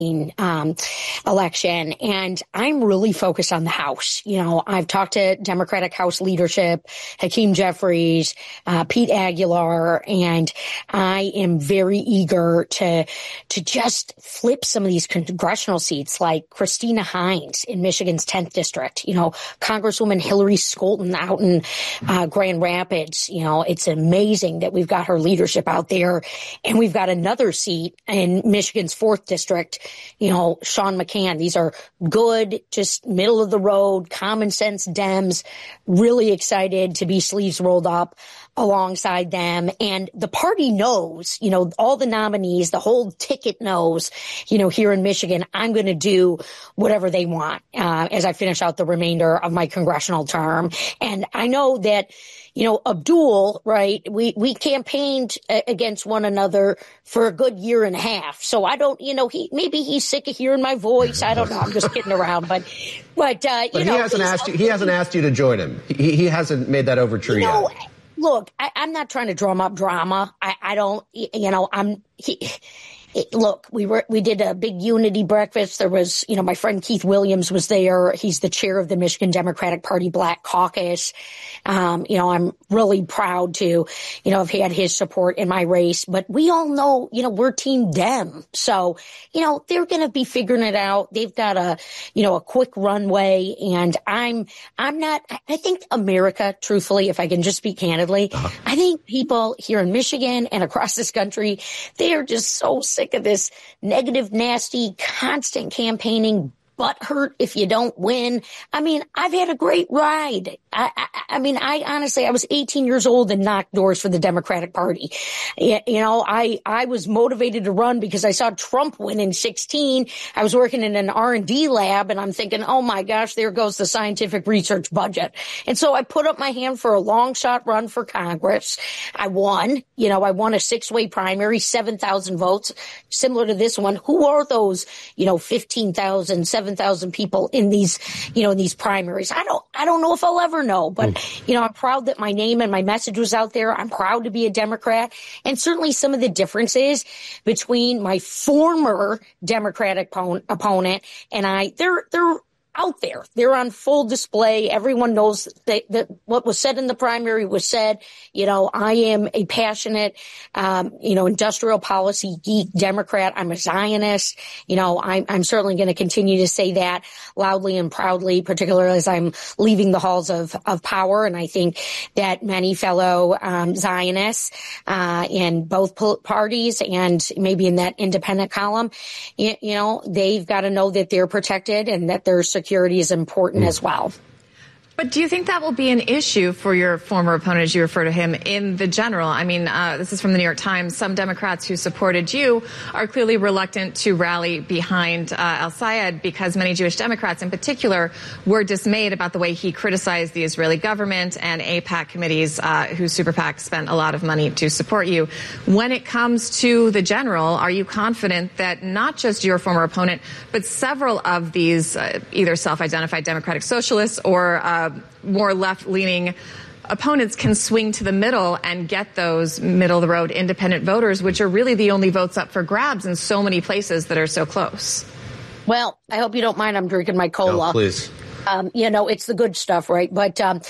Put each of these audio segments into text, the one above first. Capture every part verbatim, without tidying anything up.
Um, election. And I'm really focused on the House. You know, I've talked to Democratic House leadership, Hakeem Jeffries, uh, Pete Aguilar, and I am very eager to, to just flip some of these congressional seats like Christina Hines in Michigan's tenth district, you know, Congresswoman Hillary Scholten out in uh, Grand Rapids. You know, it's amazing that we've got her leadership out there. And we've got another seat in Michigan's fourth district. You know, Sean McCann. These are good, just middle of the road, common sense Dems, really excited to be sleeves rolled up alongside them. And the party knows, you know, all the nominees, the whole ticket knows, you know, here in Michigan, I'm going to do whatever they want uh, as I finish out the remainder of my congressional term. And I know that, you know, Abdul, right, we, we campaigned against one another for a good year and a half. So I don't, you know, he, maybe he's sick of hearing my voice. I don't know. I'm just kidding around. But, but, uh, you but know. he hasn't asked you, he hasn't asked you to join him. He, he hasn't made that overture you know, yet. Look, I, I'm not trying to drum up drama. I, I don't, you know, I'm, he, It, look, we were, we did a big unity breakfast. There was, you know, my friend Keith Williams was there. He's the chair of the Michigan Democratic Party Black Caucus. Um, you know, I'm really proud to, you know, have had his support in my race, but we all know, you know, we're Team Dem. So, you know, they're going to be figuring it out. They've got a, you know, a quick runway, and I'm, I'm not, I think America, truthfully, if I can just speak candidly, uh-huh. I think people here in Michigan and across this country, they are just so sick of this negative, nasty, constant campaigning, butthurt if you don't win. I mean, I've had a great ride. I, I, I mean, I honestly, I was eighteen years old and knocked doors for the Democratic Party. You, you know, I, I was motivated to run because I saw Trump win in sixteen. I was working in an R and D lab, and I'm thinking, oh my gosh, there goes the scientific research budget. And so I put up my hand for a long shot run for Congress. I won. You know, I won a six-way primary, seven thousand votes, similar to this one. Who are those, you know, fifteen thousand, seven thousand people in these, you know, in these primaries? I don't, I don't know if I'll ever know, but, mm. you know, I'm proud that my name and my message was out there. I'm proud to be a Democrat. And certainly some of the differences between my former Democratic opponent, opponent and I, they're, they're, out there. They're on full display. Everyone knows that, that what was said in the primary was said. You know, I am a passionate, um, you know, industrial policy geek Democrat. I'm a Zionist. You know, I'm, I'm certainly going to continue to say that loudly and proudly, particularly as I'm leaving the halls of, of power. And I think that many fellow um, Zionists uh, in both parties and maybe in that independent column, you, you know, they've got to know that they're protected and that they're security is important mm. as well. But do you think that will be an issue for your former opponent, as you refer to him, in the general? I mean, uh, this is from the New York Times. Some Democrats who supported you are clearly reluctant to rally behind uh, El-Sayed because many Jewish Democrats in particular were dismayed about the way he criticized the Israeli government and AIPAC committees uh, whose super PAC spent a lot of money to support you. When it comes to the general, are you confident that not just your former opponent, but several of these uh, either self-identified Democratic socialists or uh, more left-leaning opponents can swing to the middle and get those middle-of-the-road independent voters, which are really the only votes up for grabs in so many places that are so close? Well, I hope you don't mind. I'm drinking my cola. No, please. Um, you know, it's the good stuff, right? But um,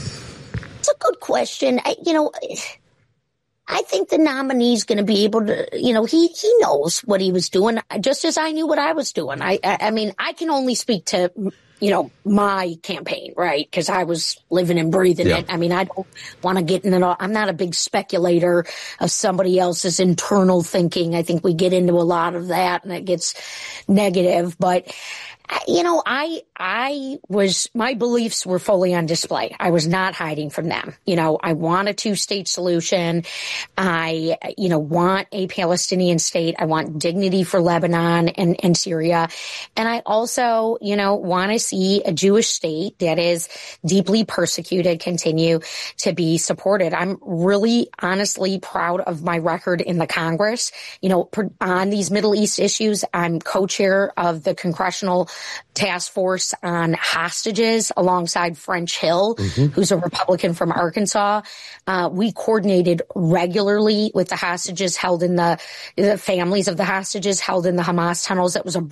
it's a good question. I, you know, I think the nominee's going to be able to, you know, he, he knows what he was doing, just as I knew what I was doing. I, I, I mean, I can only speak to, you know, my campaign, right? Because I was living and breathing yeah. it. I mean, I don't want to get in it all. I'm not a big speculator of somebody else's internal thinking. I think we get into a lot of that and it gets negative. But, you know, I, I was, my beliefs were fully on display. I was not hiding from them. You know, I want a two-state solution. I, you know, want a Palestinian state. I want dignity for Lebanon and, and Syria. And I also, you know, want to see a Jewish state that is deeply persecuted continue to be supported. I'm really honestly proud of my record in the Congress. You know, on these Middle East issues, I'm co-chair of the Congressional task force on hostages alongside French Hill, mm-hmm. who's a Republican from Arkansas. Uh, we coordinated regularly with the hostages held in the, the families of the hostages held in the Hamas tunnels. That was a